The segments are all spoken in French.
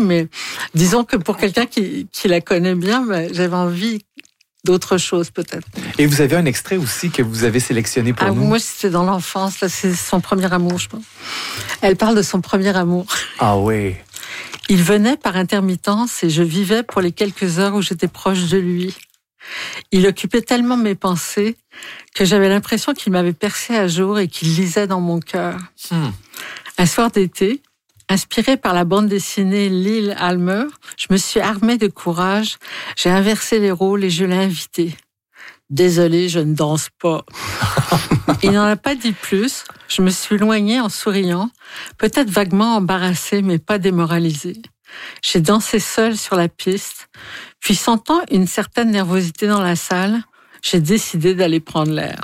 mais disons que pour quelqu'un qui la connaît bien, j'avais envie d'autres choses peut-être. Et vous avez un extrait aussi que vous avez sélectionné pour nous. Moi, c'était dans l'enfance. Là, c'est son premier amour, je pense. Elle parle de son premier amour. Ah oui. Il venait par intermittence et je vivais pour les quelques heures où j'étais proche de lui. Il occupait tellement mes pensées que j'avais l'impression qu'il m'avait percé à jour et qu'il lisait dans mon cœur. Un soir d'été, inspirée par la bande dessinée Lyle Almer, je me suis armée de courage, j'ai inversé les rôles et je l'ai invité. Désolée, je ne danse pas. Il n'en a pas dit plus. Je me suis éloignée en souriant, peut-être vaguement embarrassée, mais pas démoralisée. J'ai dansé seule sur la piste, puis sentant une certaine nervosité dans la salle, j'ai décidé d'aller prendre l'air.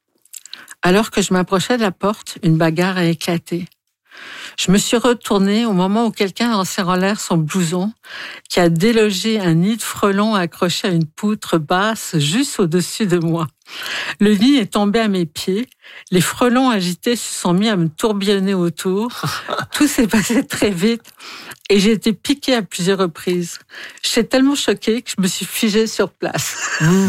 Alors que je m'approchais de la porte, une bagarre a éclaté. Je me suis retournée au moment où quelqu'un a lancé en l'air son blouson, qui a délogé un nid de frelons accroché à une poutre basse juste au-dessus de moi. Le nid est tombé à mes pieds, les frelons agités se sont mis à me tourbillonner autour. Tout s'est passé très vite et j'ai été piquée à plusieurs reprises. J'étais tellement choquée que je me suis figée sur place.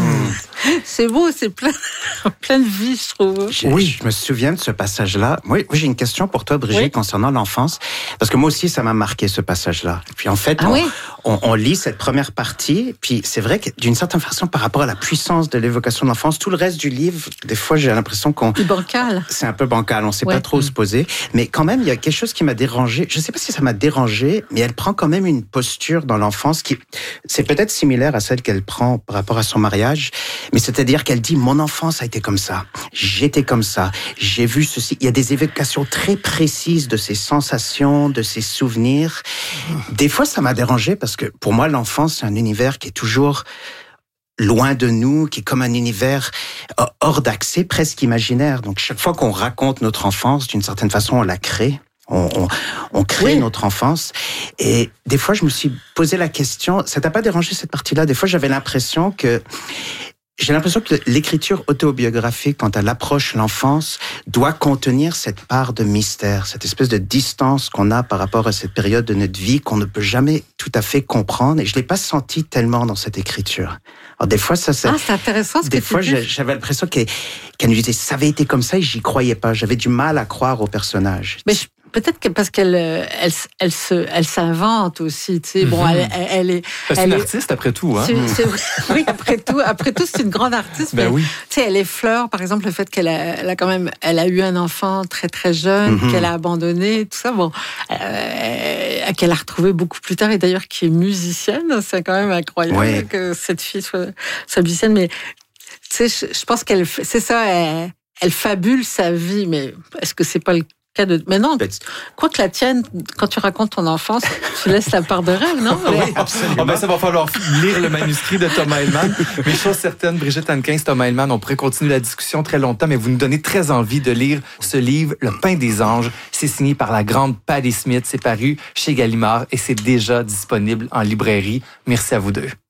C'est beau, c'est plein de vie, je trouve. Je me souviens de ce passage-là. Moi, j'ai une question pour toi, Brigitte, concernant l'enfance. Parce que moi aussi, ça m'a marqué, ce passage-là. Puis en fait, on lit cette première partie, puis c'est vrai que d'une certaine façon, par rapport à la puissance de l'évocation de l'enfance, tout le reste du livre, des fois, j'ai l'impression C'est bancal. C'est un peu bancal, on ne sait pas trop où se poser. Mais quand même, il y a quelque chose qui m'a dérangé. Je ne sais pas si ça m'a dérangé, mais elle prend quand même une posture dans l'enfance qui, c'est peut-être similaire à celle qu'elle prend par rapport à son mariage, mais c'est-à-dire qu'elle dit, mon enfance a été comme ça, j'étais comme ça, j'ai vu ceci. Il y a des évocations très précises de ses sensations, de ses souvenirs. Des fois, ça m'a dérangé parce que pour moi, l'enfance, c'est un univers qui est toujours loin de nous, qui est comme un univers hors d'accès, presque imaginaire. Donc, chaque fois qu'on raconte notre enfance, d'une certaine façon, on la crée. On crée notre enfance. Et des fois, je me suis posé la question, ça t'a pas dérangé cette partie-là? Des fois, j'ai l'impression que l'écriture autobiographique, quand elle approche l'enfance, doit contenir cette part de mystère, cette espèce de distance qu'on a par rapport à cette période de notre vie qu'on ne peut jamais tout à fait comprendre. Et je l'ai pas senti tellement dans cette écriture. Alors des fois, c'est intéressant ce que tu dis. Des fois, j'avais l'impression qu'elle nous disait, ça avait été comme ça et j'y croyais pas. J'avais du mal à croire au personnage. Mais peut-être que parce qu'elle s'invente aussi, tu sais. Bon, elle est. C'est une artiste après tout, hein. Oui, après tout, c'est une grande artiste. Ben oui. Tu sais, elle effleure, par exemple, le fait qu'elle a eu un enfant très très jeune, qu'elle a abandonné, tout ça. Bon, qu'elle a retrouvé beaucoup plus tard et d'ailleurs qui est musicienne. C'est quand même incroyable que cette fille soit musicienne. Mais tu sais, je pense c'est ça. Elle fabule sa vie, mais est-ce que c'est pas le mais non, quoi que la tienne, quand tu racontes ton enfance, tu laisses la part de rêve, non? Oui, absolument. Ça va falloir lire le manuscrit de Thomas Helmann. Mais chose certaine, Brigitte Hankins, Thomas Helmann, on pourrait continuer la discussion très longtemps, mais vous nous donnez très envie de lire ce livre, Le pain des anges. C'est signé par la grande Patti Smith. C'est paru chez Gallimard et c'est déjà disponible en librairie. Merci à vous deux.